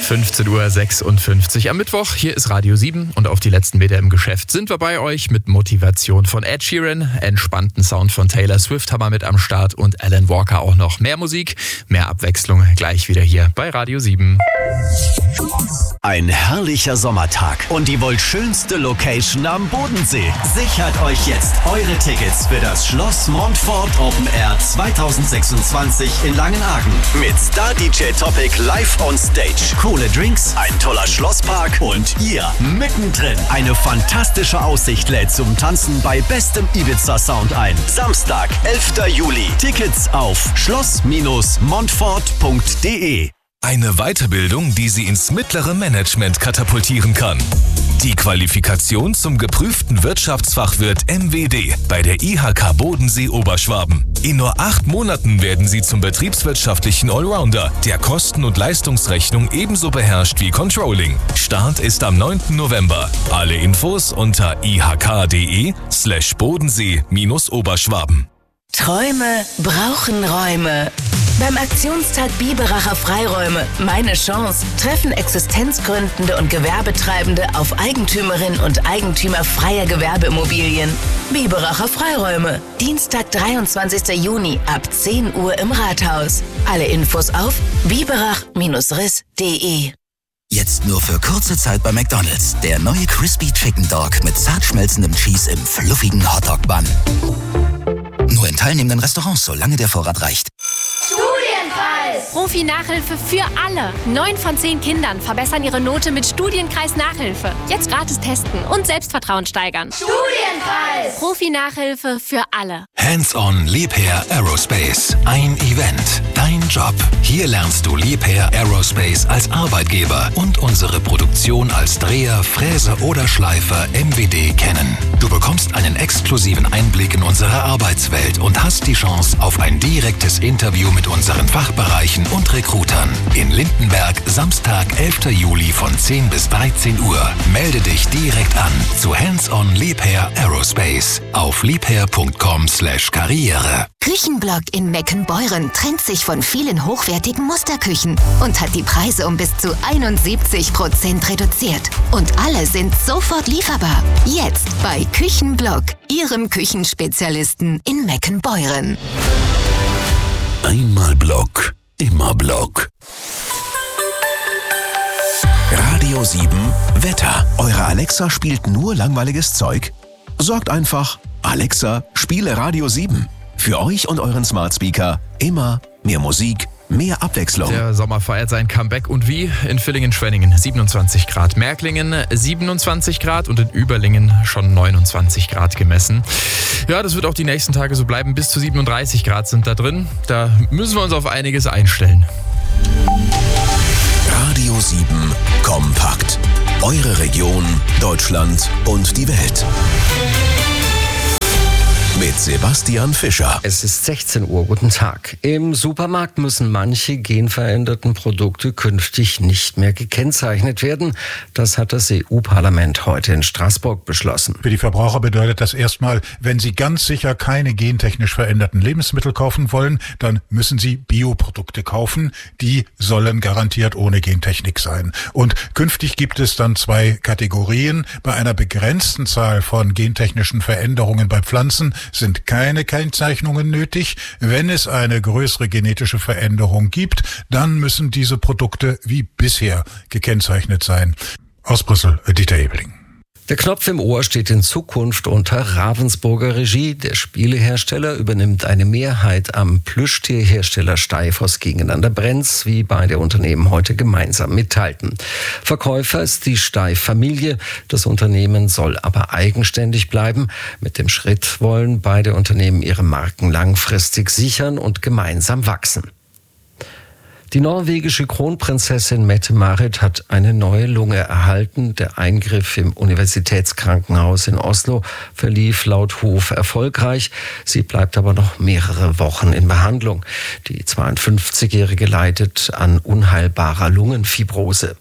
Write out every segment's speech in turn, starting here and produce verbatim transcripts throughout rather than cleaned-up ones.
fünfzehn Uhr sechsundfünfzig am Mittwoch. Hier ist Radio sieben und auf die letzten Meter im Geschäft sind wir bei euch mit Motivation von Ed Sheeran, entspannten Sound von Taylor Swift haben wir mit am Start und Alan Walker auch noch. Mehr Musik, mehr Abwechslung gleich wieder hier bei Radio sieben. Ein herrlicher Sommertag und die wohl schönste Location am Bodensee. Sichert euch jetzt eure Tickets für das Schloss Montfort Open Air zwanzig sechsundzwanzig in Langenhagen. Mit Star D J Topic live on stage, coole Drinks, ein toller Schlosspark und ihr mittendrin. Eine fantastische Aussicht lädt zum Tanzen bei bestem Ibiza-Sound ein. Samstag, elfter Juli. Tickets auf schloss montfort punkt de. Eine Weiterbildung, die Sie ins mittlere Management katapultieren kann. Die Qualifikation zum geprüften Wirtschaftsfachwirt M W D bei der I H K Bodensee Oberschwaben. In nur acht Monaten werden Sie zum betriebswirtschaftlichen Allrounder, der Kosten- und Leistungsrechnung ebenso beherrscht wie Controlling. Start ist am neunten November. Alle Infos unter ihk.de slash Bodensee minus Oberschwaben. Träume brauchen Räume. Beim Aktionstag Biberacher Freiräume Meine Chance treffen Existenzgründende und Gewerbetreibende auf Eigentümerinnen und Eigentümer freier Gewerbeimmobilien. Biberacher Freiräume, Dienstag, dreiundzwanzigster Juni ab zehn Uhr im Rathaus. Alle Infos auf biberach Bindestrich riss punkt de. Jetzt nur für kurze Zeit bei McDonald's. Der neue Crispy Chicken Dog mit zart schmelzendem Cheese im fluffigen Hotdog-Bun. Nur in teilnehmenden Restaurants, solange der Vorrat reicht. Studienpreis! Profi-Nachhilfe für alle. Neun von zehn Kindern verbessern ihre Note mit Studienkreis-Nachhilfe. Jetzt gratis testen und Selbstvertrauen steigern. Studienpreis! Profi-Nachhilfe für alle. Hands-on Liebherr Aerospace. Ein Event. Dein Job. Hier lernst du Liebherr Aerospace als Arbeitgeber und unsere Produktion als Dreher, Fräser oder Schleifer M W D kennen. Du bekommst einen exklusiven Einblick in unsere Arbeitswelt und hast die Chance auf ein direktes Interview mit unseren Fachbereichen und Recruitern. In Lindenberg, Samstag, elfter Juli von zehn bis dreizehn Uhr. Melde dich direkt an zu Hands-on Liebherr Aerospace auf liebherr punkt com slash karriere. Küchenblock in Meckenbeuren trennt sich von vielen hochwertigen Musterküchen und hat die Preise um bis zu einundsiebzig Prozent reduziert. Und alle sind sofort lieferbar. Jetzt bei Küchenblock, Ihrem Küchenspezialisten in Meckenbeuren. Einmal Block, immer Block. Radio sieben Wetter. Eure Alexa spielt nur langweiliges Zeug? Sorgt einfach, Alexa, spiele Radio sieben. Für euch und euren Smart Speaker immer mehr Musik, mehr Abwechslung. Der Sommer feiert sein Comeback und wie? In Villingen-Schwenningen siebenundzwanzig Grad, Märklingen siebenundzwanzig Grad und in Überlingen schon neunundzwanzig Grad gemessen. Ja, das wird auch die nächsten Tage so bleiben. Bis zu siebenunddreißig Grad sind da drin. Da müssen wir uns auf einiges einstellen. Radio sieben Kompakt. Eure Region, Deutschland und die Welt. Mit Sebastian Fischer. Es ist sechzehn Uhr, guten Tag. Im Supermarkt müssen manche genveränderten Produkte künftig nicht mehr gekennzeichnet werden. Das hat das E U-Parlament heute in Straßburg beschlossen. Für die Verbraucher bedeutet das erstmal, wenn sie ganz sicher keine gentechnisch veränderten Lebensmittel kaufen wollen, dann müssen sie Bioprodukte kaufen. Die sollen garantiert ohne Gentechnik sein. Und künftig gibt es dann zwei Kategorien. Bei einer begrenzten Zahl von gentechnischen Veränderungen bei Pflanzen sind keine Kennzeichnungen nötig. Wenn es eine größere genetische Veränderung gibt, dann müssen diese Produkte wie bisher gekennzeichnet sein. Aus Brüssel, Dieter Ebeling. Der Knopf im Ohr steht in Zukunft unter Ravensburger Regie. Der Spielehersteller übernimmt eine Mehrheit am Plüschtierhersteller Steifos gegeneinander Brenz, wie beide Unternehmen heute gemeinsam mitteilten. Verkäufer ist die Steif-Familie. Das Unternehmen soll aber eigenständig bleiben. Mit dem Schritt wollen beide Unternehmen ihre Marken langfristig sichern und gemeinsam wachsen. Die norwegische Kronprinzessin Mette-Marit hat eine neue Lunge erhalten. Der Eingriff im Universitätskrankenhaus in Oslo verlief laut Hof erfolgreich. Sie bleibt aber noch mehrere Wochen in Behandlung. Die zweiundfünfzigjährige leidet an unheilbarer Lungenfibrose.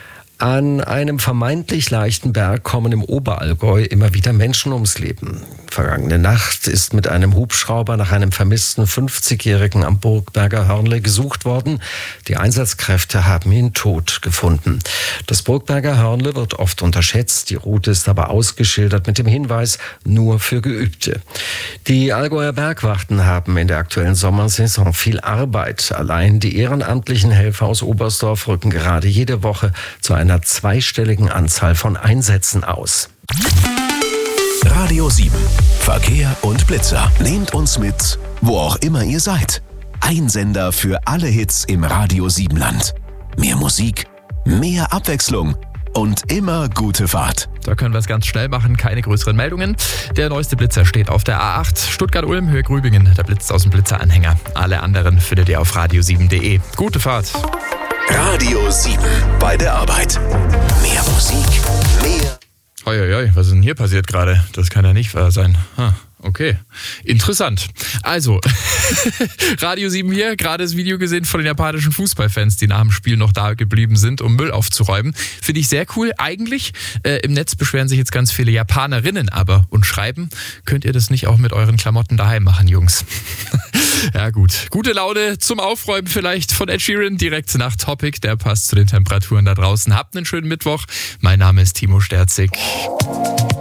An einem vermeintlich leichten Berg kommen im Oberallgäu immer wieder Menschen ums Leben. Vergangene Nacht ist mit einem Hubschrauber nach einem vermissten fünfzigjährigen am Burgberger Hörnle gesucht worden. Die Einsatzkräfte haben ihn tot gefunden. Das Burgberger Hörnle wird oft unterschätzt. Die Route ist aber ausgeschildert mit dem Hinweis, nur für Geübte. Die Allgäuer Bergwachten haben in der aktuellen Sommersaison viel Arbeit. Allein die ehrenamtlichen Helfer aus Oberstdorf rücken gerade jede Woche zu einer zweistelligen Anzahl von Einsätzen aus. Radio sieben. Verkehr und Blitzer. Nehmt uns mit, wo auch immer ihr seid. Ein Sender für alle Hits im Radio sieben Land. Mehr Musik, mehr Abwechslung und immer gute Fahrt. Da können wir es ganz schnell machen, keine größeren Meldungen. Der neueste Blitzer steht auf der A acht, Stuttgart-Ulm, Höhe Grübingen. Der blitzt aus dem Blitzeranhänger. Alle anderen findet ihr auf radio sieben punkt de. Gute Fahrt. Radio sieben. Bei der Arbeit. Mehr Musik, mehr... Hoi, hoi, hoi, was ist denn hier passiert gerade? Das kann ja nicht wahr sein. Huh. Okay, interessant. Also, Radio sieben hier, gerade das Video gesehen von den japanischen Fußballfans, die nach dem Spiel noch da geblieben sind, um Müll aufzuräumen. Finde ich sehr cool. Eigentlich, äh, im Netz beschweren sich jetzt ganz viele Japanerinnen aber und schreiben, könnt ihr das nicht auch mit euren Klamotten daheim machen, Jungs? Ja gut, gute Laune zum Aufräumen vielleicht von Ed Sheeran, direkt nach Topic, der passt zu den Temperaturen da draußen. Habt einen schönen Mittwoch. Mein Name ist Timo Sterzig.